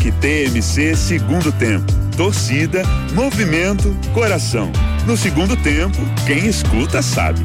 Craque TMC segundo tempo. Torcida, movimento, coração. No segundo tempo, quem escuta sabe.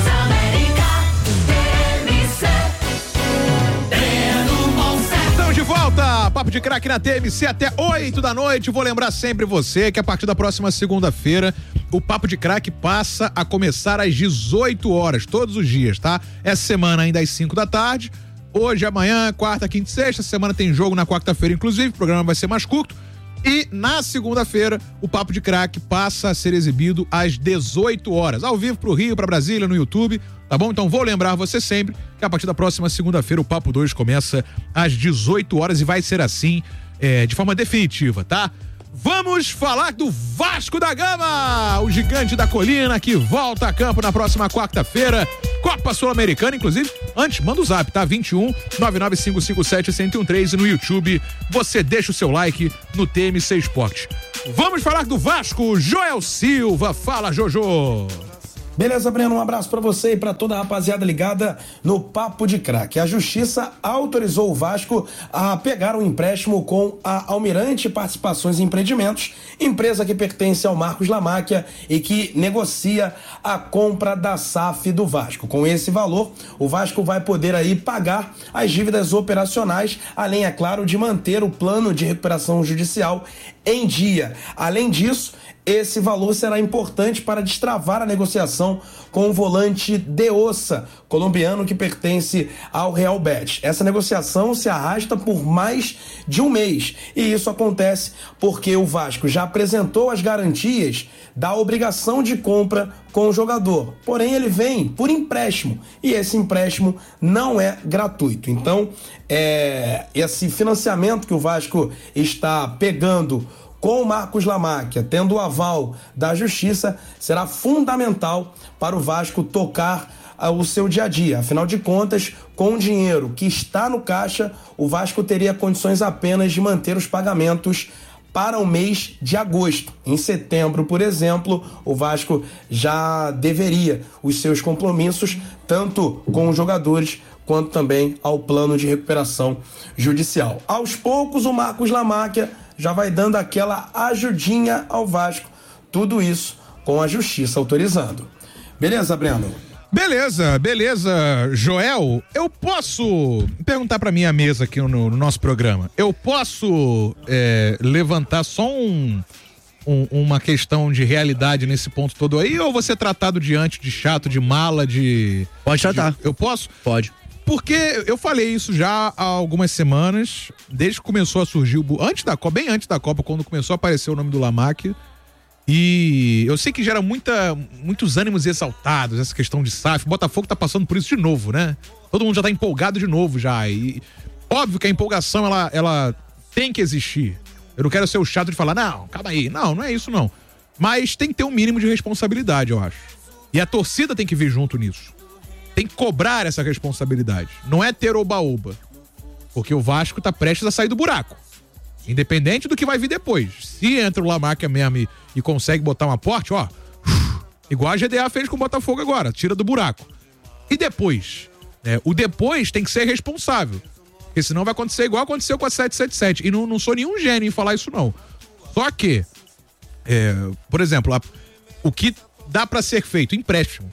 Estamos de volta, Papo de Craque na TMC até 8 da noite. Vou lembrar sempre você que a partir da próxima segunda-feira o Papo de Craque passa a começar às 18 horas, todos os dias, tá? Essa semana ainda às 5 da tarde. Hoje, amanhã, quarta, quinta e sexta. Essa semana tem jogo na quarta-feira, inclusive. O programa vai ser mais curto. E na segunda-feira, o Papo de Craque passa a ser exibido às 18 horas. Ao vivo pro Rio, pra Brasília, no YouTube. Tá bom? Então vou lembrar você sempre que a partir da próxima segunda-feira o Papo 2 começa às 18 horas e vai ser assim de forma definitiva, tá? Vamos falar do Vasco da Gama, o gigante da colina que volta a campo na próxima quarta-feira, Copa Sul-Americana, inclusive. Antes, manda o zap, tá? 21 99557-1013 e no YouTube você deixa o seu like no TMC Esporte. Vamos falar do Vasco, Joel Silva, fala Jojo. Beleza, Breno, um abraço pra você e pra toda a rapaziada ligada no Papo de Craque. A Justiça autorizou o Vasco a pegar um empréstimo com a Almirante Participações e Empreendimentos, empresa que pertence ao Marcos Lamáquia e que negocia a compra da SAF do Vasco. Com esse valor, o Vasco vai poder aí pagar as dívidas operacionais, além, é claro, de manter o plano de recuperação judicial em dia. Além disso, esse valor será importante para destravar a negociação com o volante De Ossa, colombiano que pertence ao Real Betis. Essa negociação se arrasta por mais de um mês e isso acontece porque o Vasco já apresentou as garantias da obrigação de compra com o jogador. Porém, ele vem por empréstimo e esse empréstimo não é gratuito. Então, esse financiamento que o Vasco está pegando com o Marcos Lamáquia, tendo o aval da Justiça, será fundamental para o Vasco tocar o seu dia a dia. Afinal de contas, com o dinheiro que está no caixa, o Vasco teria condições apenas de manter os pagamentos para o mês de agosto. Em setembro, por exemplo, o Vasco já deveria os seus compromissos, tanto com os jogadores quanto também ao plano de recuperação judicial. Aos poucos, o Marcos Lamáquia já vai dando aquela ajudinha ao Vasco. Tudo isso com a Justiça autorizando. Beleza, Breno? Beleza, Joel. Eu posso perguntar pra minha mesa aqui no nosso programa. Eu posso levantar só uma questão de realidade nesse ponto todo aí, ou você tratado diante de chato, de mala, de... Pode tratar. Eu posso? Pode. Porque eu falei isso já há algumas semanas, desde que começou a surgir antes da Copa, bem antes da Copa, quando começou a aparecer o nome do Lamáquia. E eu sei que gera muitos ânimos exaltados, essa questão de SAF. O Botafogo tá passando por isso de novo, né? Todo mundo já tá empolgado de novo já. E óbvio que a empolgação, ela tem que existir. Eu não quero ser o chato de falar, não, calma aí. Não é isso não. Mas tem que ter um mínimo de responsabilidade, eu acho. E a torcida tem que vir junto nisso. Tem que cobrar essa responsabilidade. Não é ter oba-oba. Porque o Vasco tá prestes a sair do buraco. Independente do que vai vir depois. Se entra o Lamáquia mesmo e consegue botar um aporte, ó. Igual a GDA fez com o Botafogo agora. Tira do buraco. E depois? O depois tem que ser responsável. Porque senão vai acontecer igual aconteceu com a 777. E não sou nenhum gênio em falar isso não. Só que, por exemplo, o que dá pra ser feito? Empréstimo.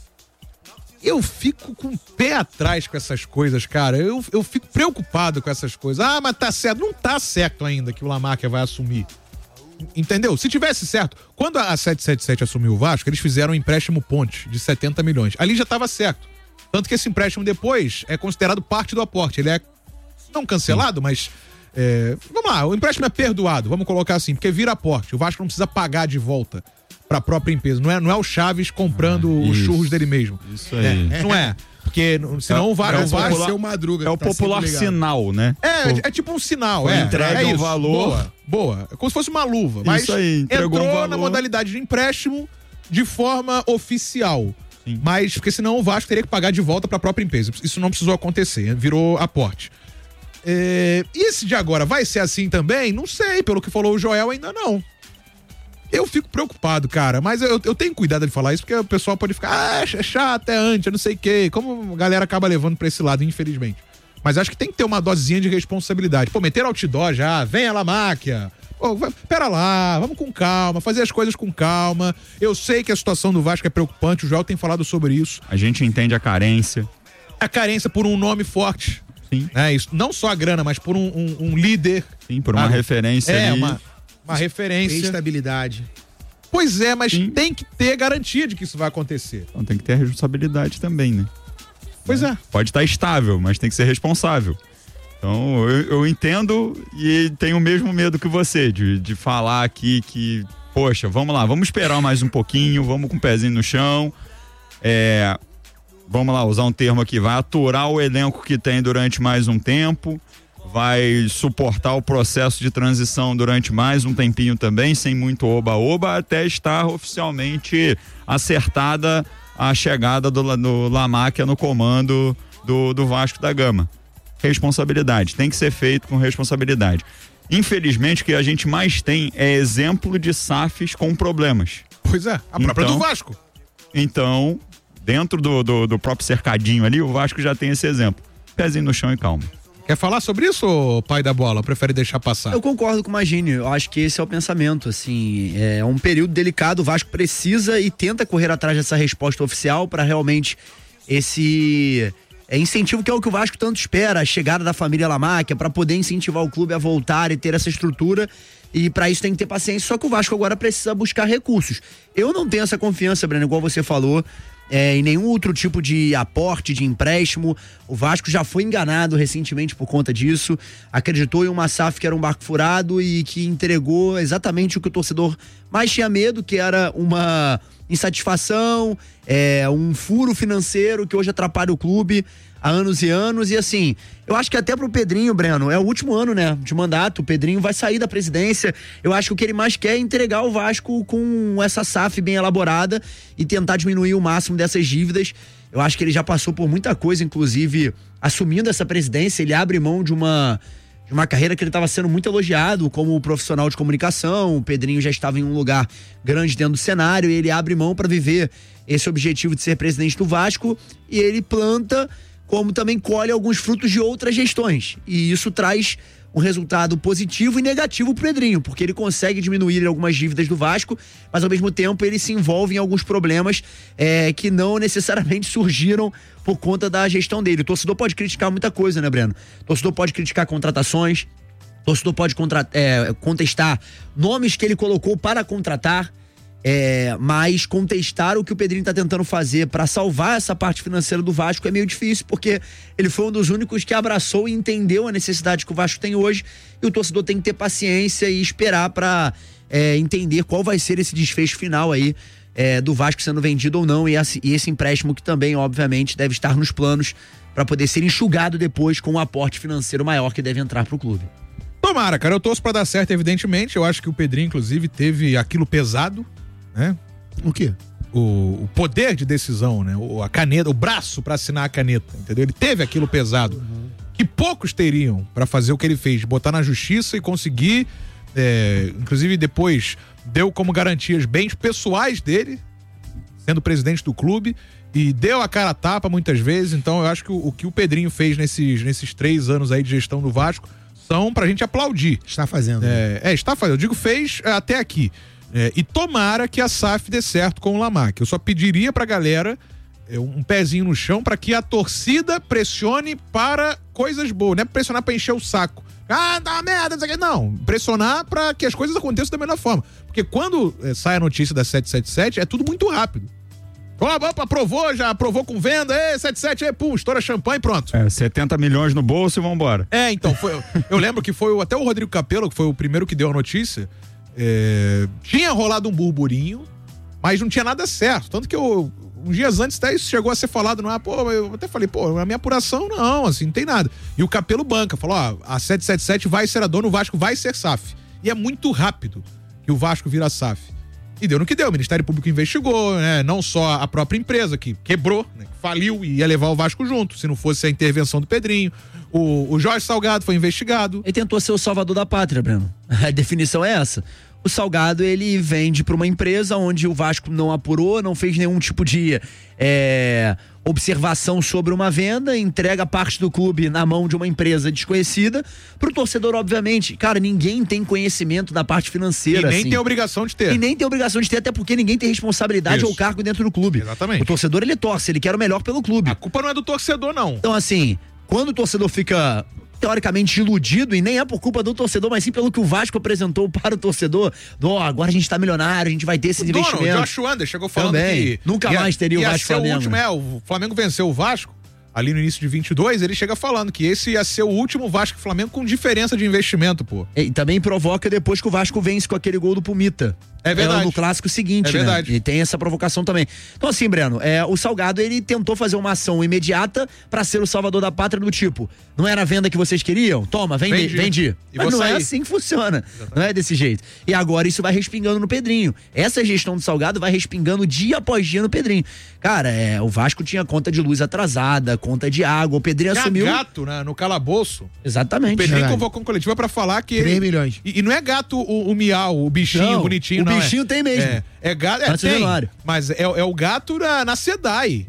Eu fico com o pé atrás com essas coisas, cara. Eu fico preocupado com essas coisas. Ah, mas tá certo. Não tá certo ainda que o Lamáquia vai assumir. Entendeu? Se tivesse certo, quando a 777 assumiu o Vasco, eles fizeram um empréstimo ponte de 70 milhões. Ali já tava certo. Tanto que esse empréstimo depois é considerado parte do aporte. Ele é não cancelado, mas... vamos lá, o empréstimo é perdoado, vamos colocar assim, porque vira aporte. O Vasco não precisa pagar de volta para a própria empresa. Não é o Chaves comprando os churros dele mesmo. Isso aí. Não é. Porque senão o Vasco vai ser o Madruga. É o popular sinal, né? É tipo um sinal. Entrega o valor. Boa. É como se fosse uma luva. Mas isso aí, entrou na modalidade de empréstimo de forma oficial. Sim. Mas, porque senão o Vasco teria que pagar de volta para a própria empresa. Isso não precisou acontecer. Virou aporte. E esse de agora vai ser assim também? Não sei. Pelo que falou o Joel, ainda não. Eu fico preocupado, cara, mas eu tenho cuidado de falar isso, porque o pessoal pode ficar, é chato, é anti, não sei o quê, como a galera acaba levando pra esse lado, infelizmente. Mas acho que tem que ter uma dosezinha de responsabilidade. Pô, meter outdoor já, venha lá, máquina. Pô, pera lá, vamos com calma, fazer as coisas com calma. Eu sei que a situação do Vasco é preocupante, o Joel tem falado sobre isso. A gente entende a carência. A carência por um nome forte. Sim. Isso, não só a grana, mas por um líder. Sim, por uma referência ali. Uma referência. Estabilidade. Pois é, mas tem que ter garantia de que isso vai acontecer. Então tem que ter responsabilidade também, né? Pois é. Pode estar estável, mas tem que ser responsável. Então eu entendo e tenho o mesmo medo que você de falar aqui que, poxa, vamos lá, vamos esperar mais um pouquinho, vamos com o pezinho no chão, vamos lá, usar um termo aqui, vai aturar o elenco que tem durante mais um tempo, vai suportar o processo de transição durante mais um tempinho também, sem muito oba-oba, até estar oficialmente acertada a chegada do Lamáquia no comando do Vasco da Gama. Responsabilidade, tem que ser feito com responsabilidade. Infelizmente, o que a gente mais tem é exemplo de SAFs com problemas. Pois é, a própria do Vasco. Então, dentro do próprio cercadinho ali, o Vasco já tem esse exemplo. Pezinho no chão e calma. Quer falar sobre isso, pai da bola? Prefere deixar passar? Eu concordo com o Magini, eu acho que esse é o pensamento, assim, é um período delicado, o Vasco precisa e tenta correr atrás dessa resposta oficial para realmente esse incentivo que é o que o Vasco tanto espera, a chegada da família Lamáquia, para poder incentivar o clube a voltar e ter essa estrutura, e para isso tem que ter paciência, só que o Vasco agora precisa buscar recursos. Eu não tenho essa confiança, Breno, igual você falou, em nenhum outro tipo de aporte, de empréstimo. O Vasco já foi enganado recentemente por conta disso, acreditou em uma SAF que era um barco furado e que entregou exatamente o que o torcedor mais tinha medo, que era uma insatisfação, um furo financeiro que hoje atrapalha o clube há anos e anos. E assim, eu acho que até pro Pedrinho, Breno, é o último ano, né, de mandato, o Pedrinho vai sair da presidência. Eu acho que o que ele mais quer é entregar o Vasco com essa SAF bem elaborada e tentar diminuir o máximo dessas dívidas. Eu acho que ele já passou por muita coisa, inclusive assumindo essa presidência, ele abre mão de uma carreira que ele estava sendo muito elogiado como profissional de comunicação. O Pedrinho já estava em um lugar grande dentro do cenário e ele abre mão para viver esse objetivo de ser presidente do Vasco, e ele planta, como também colhe alguns frutos de outras gestões, e isso traz um resultado positivo e negativo pro Pedrinho, porque ele consegue diminuir algumas dívidas do Vasco, mas ao mesmo tempo ele se envolve em alguns problemas que não necessariamente surgiram por conta da gestão dele. O torcedor pode criticar muita coisa, né, Breno? O torcedor pode criticar contratações, o torcedor pode contestar nomes que ele colocou para contratar, mas contestar o que o Pedrinho tá tentando fazer para salvar essa parte financeira do Vasco é meio difícil, porque ele foi um dos únicos que abraçou e entendeu a necessidade que o Vasco tem hoje, e o torcedor tem que ter paciência e esperar para entender qual vai ser esse desfecho final aí do Vasco sendo vendido ou não, e esse empréstimo que também, obviamente, deve estar nos planos para poder ser enxugado depois com um aporte financeiro maior que deve entrar pro clube. Tomara, cara, eu torço pra dar certo, evidentemente. Eu acho que o Pedrinho, inclusive, teve aquilo pesado, né? O quê? O poder de decisão, né? A caneta, o braço pra assinar a caneta, entendeu? Ele teve aquilo pesado, que poucos teriam pra fazer o que ele fez, botar na justiça e conseguir, inclusive depois deu como garantias bens pessoais dele, sendo presidente do clube, e deu a cara a tapa muitas vezes. Então eu acho que o que o Pedrinho fez nesses 3 anos aí de gestão do Vasco são pra gente aplaudir. Está fazendo. Está fazendo. Eu digo, fez até aqui. E tomara que a SAF dê certo com o Lamáquia. Eu só pediria pra galera um pezinho no chão pra que a torcida pressione para coisas boas, não é pressionar pra encher o saco. Ah, dá merda, não sei o que. Não, pressionar pra que as coisas aconteçam da melhor forma. Porque quando sai a notícia da 777, é tudo muito rápido. Aprovou, já aprovou com venda, 77, pum, estoura champanhe e pronto. 70 milhões no bolso e vambora. Então, eu lembro que foi até o Rodrigo Capello, que foi o primeiro que deu a notícia, tinha rolado um burburinho, mas não tinha nada certo. Tanto que uns dias antes até isso chegou a ser falado no ar, eu até falei, na minha apuração não, assim, não tem nada. E o Capello banca, falou, a 777 vai ser a dona, o Vasco vai ser SAF. E é muito rápido que o Vasco vira SAF. E deu no que deu, o Ministério Público investigou, né? Não só a própria empresa que quebrou, né? Que faliu e ia levar o Vasco junto, se não fosse a intervenção do Pedrinho. O Jorge Salgado foi investigado. Ele tentou ser o salvador da pátria, Breno. A definição é essa. O Salgado, ele vende para uma empresa onde o Vasco não apurou, não fez nenhum tipo de observação sobre uma venda, entrega parte do clube na mão de uma empresa desconhecida. Pro torcedor, obviamente, cara, ninguém tem conhecimento da parte financeira. E nem tem obrigação de ter. E nem tem obrigação de ter, até porque ninguém tem responsabilidade ou cargo dentro do clube. Exatamente. O torcedor, ele torce, ele quer o melhor pelo clube. A culpa não é do torcedor, não. Então, assim, quando o torcedor fica teoricamente iludido, e nem é por culpa do torcedor, mas sim pelo que o Vasco apresentou para o torcedor, agora a gente tá milionário, a gente vai ter esses investimentos. O Josh Wander chegou falando também, que nunca mais teria o Vasco Flamengo. O Flamengo venceu o Vasco ali no início de 22, ele chega falando que esse ia ser o último Vasco e Flamengo com diferença de investimento, pô. E também provoca depois que o Vasco vence com aquele gol do Pumita. É verdade. No clássico seguinte, é verdade. Né? E tem essa provocação também. Então assim, Breno, o Salgado, ele tentou fazer uma ação imediata pra ser o salvador da pátria do tipo, não era a venda que vocês queriam? Toma, vendi. Mas não é assim que funciona. Exatamente. Não é desse jeito. E agora isso vai respingando no Pedrinho. Essa gestão do Salgado vai respingando dia após dia no Pedrinho. Cara, o Vasco tinha conta de luz atrasada, conta de água, o Pedrinho assumiu... gato, né, no calabouço. Exatamente. O Pedrinho convocou uma coletiva pra falar que 3 milhões. E não é gato o miau, o bichinho não, bonitinho, não. O bichinho tem mesmo. É gato, tem, mas é o gato na SEDAI,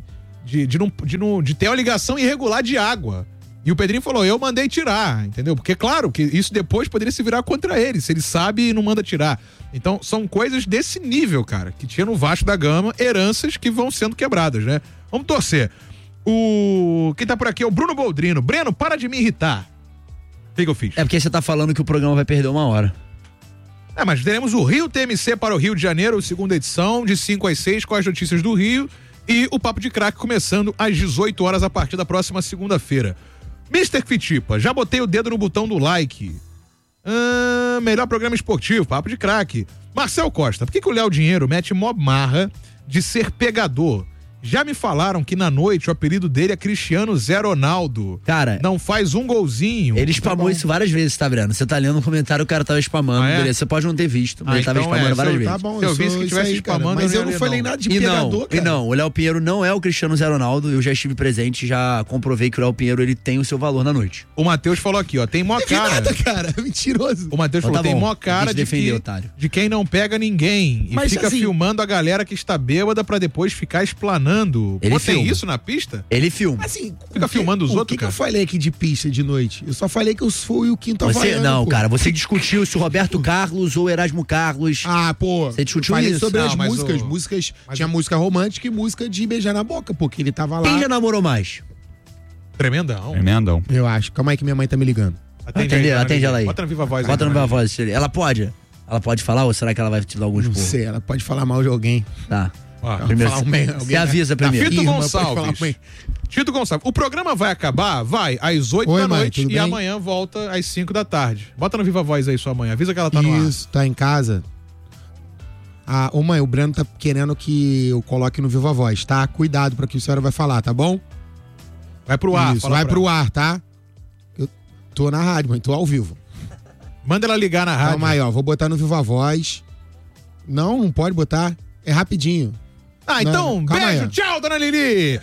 de ter uma ligação irregular de água. E o Pedrinho falou, eu mandei tirar, entendeu? Porque, claro, que isso depois poderia se virar contra ele, se ele sabe e não manda tirar. Então, são coisas desse nível, cara, que tinha no Vasco da Gama, heranças que vão sendo quebradas, né? Vamos torcer. Quem tá por aqui é o Bruno Boldrino. Breno, para de me irritar. O que eu fiz? É porque você tá falando que o programa vai perder 1 hora. Mas teremos o Rio TMC para o Rio de Janeiro, segunda edição, de 5 às 6, com as notícias do Rio. E o Papo de Craque começando às 18 horas a partir da próxima segunda-feira. Mr. Fitipa, já botei o dedo no botão do like. Melhor programa esportivo, Papo de Craque. Marcel Costa, por que o Léo Dinheiro mete mó marra de ser pegador? Já me falaram que na noite o apelido dele é Cristiano Zé Ronaldo. Cara, não faz um golzinho. Ele spamou isso várias vezes, tá, Breno? Você tá lendo no comentário, o cara tava spamando, beleza? Você pode não ter visto, mas ele tava spamando várias vezes. Tá bom, eu vi que tivesse spamando, mas eu não falei nada de pegador, cara. E não, o Léo Pinheiro não é o Cristiano Zé Ronaldo, eu já estive presente, já comprovei que o Léo Pinheiro, ele tem o seu valor na noite. O Matheus falou aqui, ó, tem mó cara. Nada, cara, mentiroso. O Matheus falou, tem mó cara de quem não pega ninguém e mas, fica assim, filmando a galera que está bêbada pra depois ficar explanando. Ele tem isso na pista? Ele filma. Assim, fica filmando os outros, cara. O que eu falei aqui de pista de noite? Eu só falei que eu fui o quinto havaiano. Não, cara, você discutiu se o Roberto Carlos ou o Erasmo Carlos. Você discutiu falei isso. sobre as músicas. Tinha música romântica e música de beijar na boca, porque ele tava lá. Quem já namorou mais? Tremendão. Eu acho. Calma aí que minha mãe tá me ligando. Atende ela aí. Bota no Viva Voz. Bota no Viva Voz. Ela pode? Ela pode falar ou será que ela vai te dar alguns Não sei, ela pode falar mal de alguém. Tá. Primeiro, você avisa primeiro. Tito Gonçalves. O programa vai acabar? Vai, às 8 da noite e amanhã volta às 5 da tarde. Bota no Viva Voz aí sua mãe. Avisa que ela tá no ar. Isso, tá em casa. Ô mãe, o Breno tá querendo que eu coloque no Viva Voz, tá? Cuidado pra que a senhora vai falar, tá bom? Vai pro ar. Isso, vai pro ar, tá? Eu tô na rádio, mãe, tô ao vivo. Manda ela ligar na rádio. Calma aí, ó, vou botar no Viva Voz. Não pode botar. É rapidinho. Então, beijo, tchau, dona Lili.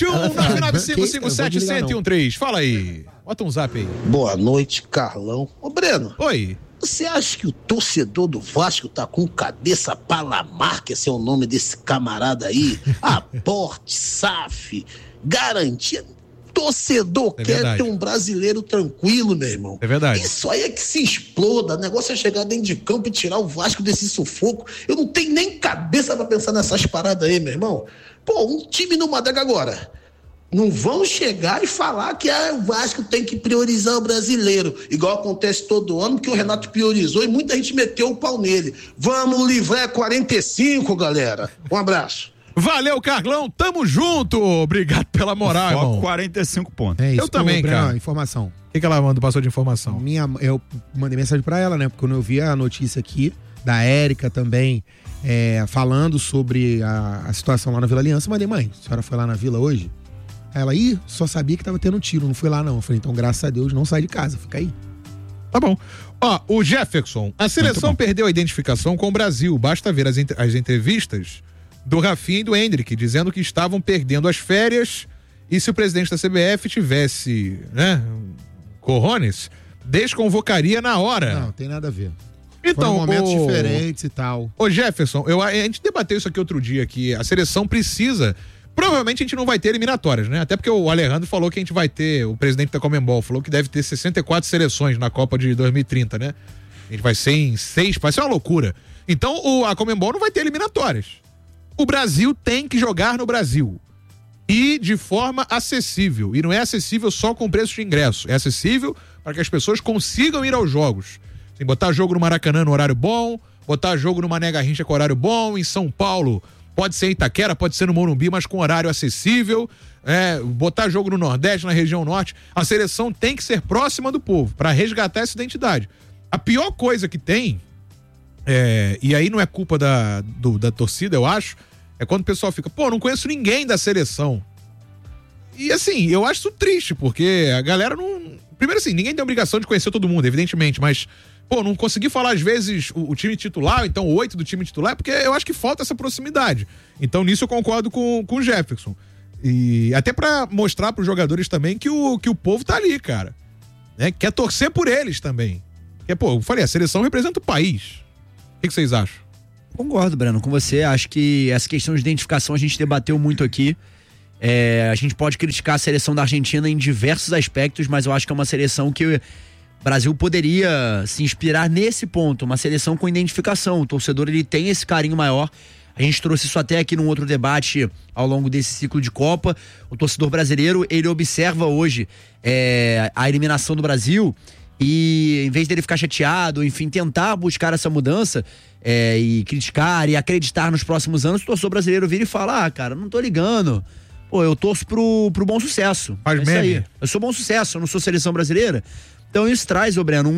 21-995-57-1013. Fala aí. Bota um zap aí. Boa noite, Carlão. Ô, Breno. Oi. Você acha que o torcedor do Vasco tá com cabeça palamar, que esse é o nome desse camarada aí? Aporte, SAF, garantia. Torcedor quer ter um brasileiro tranquilo, meu irmão. É verdade. Isso aí é que se exploda. O negócio é chegar dentro de campo e tirar o Vasco desse sufoco. Eu não tenho nem cabeça pra pensar nessas paradas aí, meu irmão. Pô, um time no Madeira agora. Não vão chegar e falar que o Vasco tem que priorizar o brasileiro, igual acontece todo ano, que o Renato priorizou e muita gente meteu o pau nele. Vamos livrar 45, galera. Um abraço. Valeu, Carlão, tamo junto. Obrigado pela moral, irmão. 45 pontos. É isso. Eu também, cara. Informação. O que ela passou de informação? Eu mandei mensagem pra ela, né? Porque quando eu vi a notícia aqui, da Érica também, falando sobre a situação lá na Vila Aliança, mandei, mãe, a senhora foi lá na Vila hoje? Aí ela, só sabia que tava tendo tiro, não fui lá não. Eu falei, então graças a Deus, não sai de casa, fica aí. Tá bom. O Jefferson, a seleção perdeu a identificação com o Brasil, basta ver as entrevistas do Rafinha e do Hendrick, dizendo que estavam perdendo as férias e se o presidente da CBF tivesse, Corrones, desconvocaria na hora. Não, tem nada a ver. Então, foram momentos diferentes e tal. Ô Jefferson, a gente debateu isso aqui outro dia, que a seleção precisa... Provavelmente a gente não vai ter eliminatórias, né? Até porque o Alejandro falou que a gente vai ter, o presidente da Conmebol falou que deve ter 64 seleções na Copa de 2030, né? A gente vai ser em 6, vai ser uma loucura. Então a Conmebol não vai ter eliminatórias. O Brasil tem que jogar no Brasil. E de forma acessível. E não é acessível só com preço de ingresso. É acessível para que as pessoas consigam ir aos jogos. Assim, botar jogo no Maracanã no horário bom, botar jogo no Mané Garrincha com horário bom, em São Paulo... Pode ser em Itaquera, pode ser no Morumbi, mas com horário acessível. Botar jogo no Nordeste, na região Norte. A seleção tem que ser próxima do povo, para resgatar essa identidade. A pior coisa que tem, e aí não é culpa da torcida, eu acho, é quando o pessoal fica, não conheço ninguém da seleção. E assim, eu acho isso triste, porque a galera não... Primeiro assim, ninguém tem obrigação de conhecer todo mundo, evidentemente, mas... não consegui falar às vezes o time titular, então 8 do time titular, porque eu acho que falta essa proximidade. Então nisso eu concordo com o Jefferson. E até pra mostrar pros jogadores também que o povo tá ali, cara. Né? Quer torcer por eles também. Eu falei, a seleção representa o país. O que vocês acham? Concordo, Breno, com você. Acho que essa questão de identificação a gente debateu muito aqui. A gente pode criticar a seleção da Argentina em diversos aspectos, mas eu acho que é uma seleção que... O Brasil poderia se inspirar nesse ponto, uma seleção com identificação. O torcedor, ele tem esse carinho maior. A gente trouxe isso até aqui num outro debate ao longo desse ciclo de Copa. O torcedor brasileiro, ele observa hoje a eliminação do Brasil e, em vez dele ficar chateado, enfim, tentar buscar essa mudança e criticar e acreditar nos próximos anos, o torcedor brasileiro vira e fala, cara, não tô ligando. Eu torço pro bom sucesso. Faz isso meme. aí. Eu sou bom sucesso, eu não sou seleção brasileira. Então isso traz, Breno,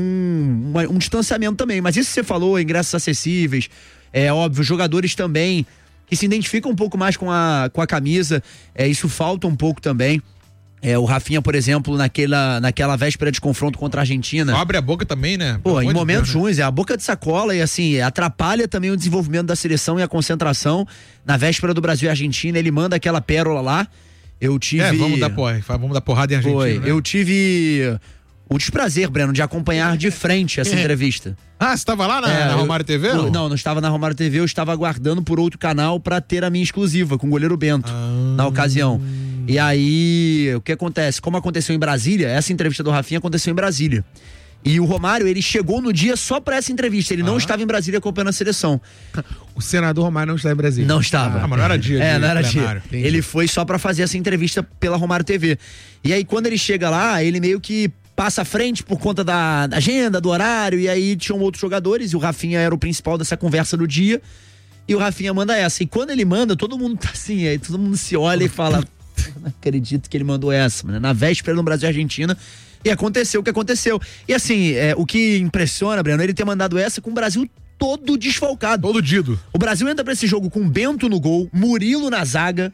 um distanciamento também. Mas isso que você falou, ingressos acessíveis, óbvio, jogadores também que se identificam um pouco mais com a camisa, isso falta um pouco também. O Rafinha, por exemplo, naquela véspera de confronto contra a Argentina. Abre a boca também, né? Em momentos ruins, a boca de sacola e assim, atrapalha também o desenvolvimento da seleção e a concentração. Na véspera do Brasil e Argentina, ele manda aquela pérola lá. Eu tive... vamos dar porrada em Argentina, né? Eu tive... o desprazer, Breno, de acompanhar de frente essa entrevista. Você estava lá na Romário TV? Não estava na Romário TV, eu estava aguardando por outro canal para ter a minha exclusiva com o goleiro Bento, na ocasião. E aí, o que acontece? Como aconteceu em Brasília, essa entrevista do Rafinha aconteceu em Brasília. E o Romário, ele chegou no dia só para essa entrevista, ele não estava em Brasília acompanhando a seleção. O senador Romário não está em Brasília. Não estava. Mas não era dia. Não era dia. Ele foi só para fazer essa entrevista pela Romário TV. E aí, quando ele chega lá, ele meio que passa à frente por conta da agenda, do horário, e aí tinham outros jogadores, e o Rafinha era o principal dessa conversa do dia, e o Rafinha manda essa. E quando ele manda, todo mundo tá assim, aí todo mundo se olha e fala, não acredito que ele mandou essa, mano. Na véspera no Brasil e Argentina, e aconteceu o que aconteceu. E assim, o que impressiona, Breno, ele ter mandado essa com o Brasil todo desfalcado. Todo dido. O Brasil entra pra esse jogo com Bento no gol, Murilo na zaga,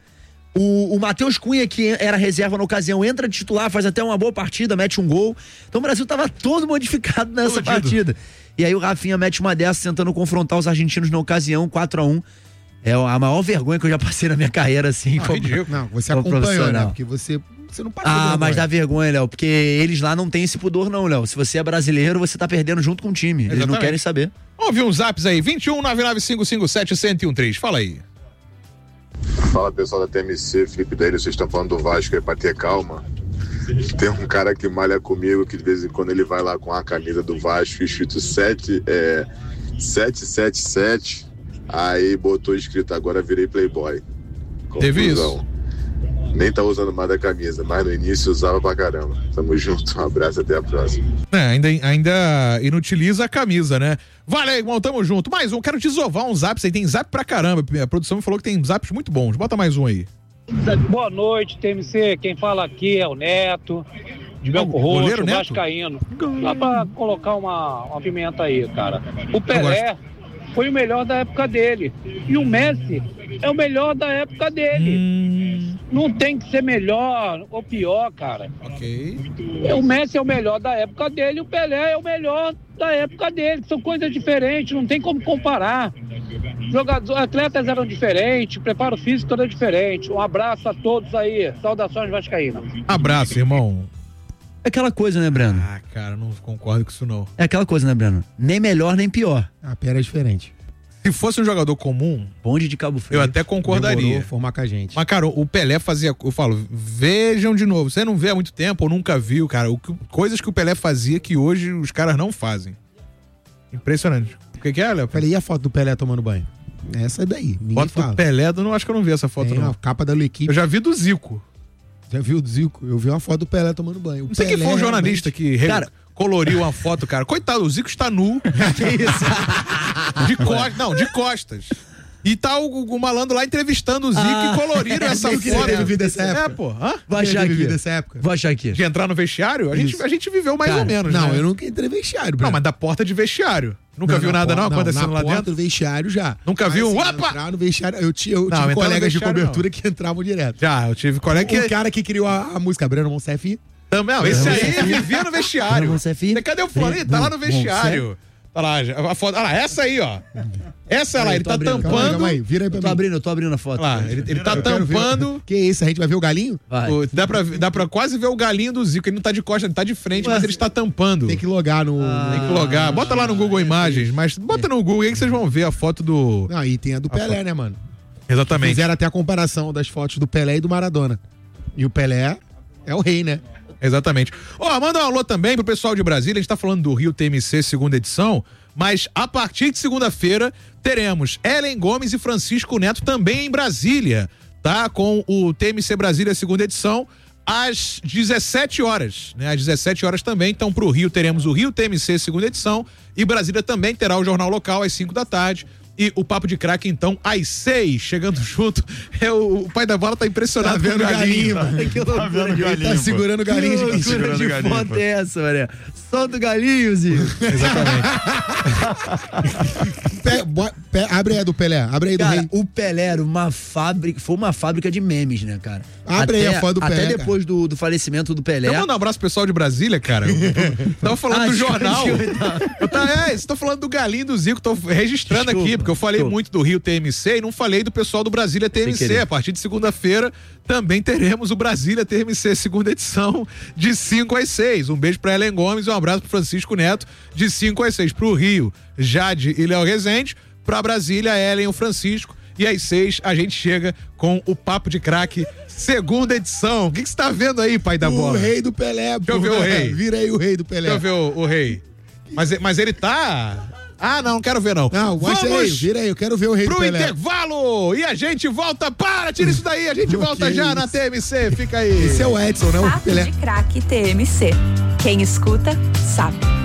o Matheus Cunha, que era reserva na ocasião, entra de titular, faz até uma boa partida, mete um gol. Então o Brasil tava todo modificado nessa partida. E aí o Rafinha mete uma dessas, tentando confrontar os argentinos na ocasião, 4-1. É a maior vergonha que eu já passei na minha carreira, assim. Não, você acompanhou, né? Porque você não passou. Mas dá vergonha, Léo, porque eles lá não têm esse pudor não, Léo. Se você é brasileiro, você tá perdendo junto com o time. Exatamente. Eles não querem saber. Vamos ver uns zaps aí, 21-99557-1013, fala aí. Fala, pessoal da TMC, Felipe Daílio, vocês estão falando do Vasco aí pra ter calma. Tem um cara que malha comigo que de vez em quando ele vai lá com a camisa do Vasco escrito 777, aí botou escrito agora virei playboy. Teve isso? Nem tá usando mais da camisa, mas no início usava pra caramba. Tamo junto, um abraço, até a próxima. Ainda inutiliza a camisa, né? Valeu, irmão, tamo junto. Mais um, quero desovar uns zaps aí, tem zap pra caramba. A produção me falou que tem zaps muito bons. Bota mais um aí. Boa noite, TMC. Quem fala aqui é o Neto, de Belco Roxo, vascaíno. Dá pra colocar uma pimenta aí, cara. O Pelé foi o melhor da época dele. E o Messi é o melhor da época dele. Não tem que ser melhor ou pior, cara. Ok. O Messi é o melhor da época dele e o Pelé é o melhor da época dele. São coisas diferentes, não tem como comparar. Atletas eram diferentes, o preparo físico era diferente. Um abraço a todos aí. Saudações vascaínas. Abraço, irmão. É aquela coisa, né, Breno? Ah, cara, não concordo com isso não. É aquela coisa, né, Breno? Nem melhor, nem pior. A pera é diferente. Se fosse um jogador comum, Bonde de Cabo Frio. eu até concordaria. Demorou formar com a gente. Mas, cara, o Pelé fazia... Eu falo, vejam de novo. Você não vê há muito tempo ou nunca viu, cara. Coisas que o Pelé fazia que hoje os caras não fazem. Impressionante. O que é, Léo? Falei, e a foto do Pelé tomando banho? Essa é daí. Ninguém Foto fala. do Pelé, eu não acho que eu não vi essa foto, Tem não. a capa da equipe. Eu já vi do Zico. Já viu do Zico? Eu vi uma foto do Pelé tomando banho. Não sei quem foi o jornalista que Cara, coloriu uma foto, cara. Coitado, o Zico está nu. Que isso? De costas. Não, de costas. E tá o malandro lá entrevistando o Zico e coloriram essa eu queria foto. ter vivido essa época. É, pô. Hã? Vou achar aqui. Dessa época. Vou achar aqui. De entrar no vestiário? A gente viveu mais Cara, ou menos, não, né? eu nunca entrei no vestiário, Não, mas da porta de vestiário. Nunca viu na nada porta- não acontecendo na lá porta dentro? do vestiário já. Nunca viu? Mas, assim, Opa! entrar no vestiário, eu tive entrar no colegas de vestiário, cobertura que entravam direto. Já, eu tive colega que... O cara que criou a música Breno Monsef. Também, não, esse aí vivia no vestiário. Cadê o fulano? Ele tá lá no vestiário. Tá lá, a foto. Olha lá, essa aí, ó. Essa lá, ele tá tampando. Calma aí, vira aí pra mim. Eu tô abrindo a foto. Olha lá, ele tá tampando. Que isso, a gente vai ver o galinho? Vai. Dá pra quase ver o galinho do Zico. Ele não tá de costas, ele tá de frente, mas ele está tampando. Tem que logar no... Tem que logar. Bota lá no Google Imagens, mas bota no Google aí que vocês vão ver a foto do... Não, e tem a do Pelé, né, mano? Exatamente. Fizeram até a comparação das fotos do Pelé e do Maradona. E o Pelé é o rei, né? Exatamente. Ó, manda um alô também pro pessoal de Brasília. A gente tá falando do Rio TMC segunda edição, mas a partir de segunda-feira teremos Ellen Gomes e Francisco Neto também em Brasília, tá? Com o TMC Brasília segunda edição às 17 horas, né? Às 17 horas também. Então pro Rio teremos o Rio TMC segunda edição e Brasília também terá o Jornal Local às 5 da tarde. E o Papo de Craque, então, às 6, chegando junto. O pai da bola tá impressionado Tá vendo com o galinho, mano. Que loucura, Tá vendo o galinho, Tá pô. segurando o galinho de Que quem? loucura segurando de galinho, foto pô. é essa, mané? Solta o galinho, Zico. Exatamente. Abre aí a do Pelé, abre aí do Cara, rei. o Pelé era uma fábrica, foi uma fábrica de memes, né, cara? Abre aí a foto do Pelé, Até cara. depois do falecimento do Pelé. Eu mando um abraço pro pessoal de Brasília, cara. Tava falando do jornal. Estou falando do galinho do Zico, tô registrando Desculpa, aqui, porque eu falei muito do Rio TMC e não falei do pessoal do Brasília TMC. A partir de segunda-feira também teremos o Brasília TMC segunda edição de 5 às 6. Um beijo pra Ellen Gomes e um abraço pro Francisco Neto de 5 às 6. Pro Rio, Jade e Léo Rezende. Pra Brasília, Ellen e o Francisco. E às 6 a gente chega com o Papo de Craque segunda edição. O que você tá vendo aí, pai da bola? O rei do Pelé, Deixa eu ver o rei. Vira aí o rei do Pelé. Deixa eu ver o rei. Mas ele tá... Ah, não quero ver não. Não, mostra aí, vira aí, eu quero ver o rei do pro Pelé. intervalo e a gente volta. Tira isso daí, a gente volta já na TMC. Fica aí. Esse é o Edson, não o Papo Pelé. de Craque TMC. Quem escuta, sabe.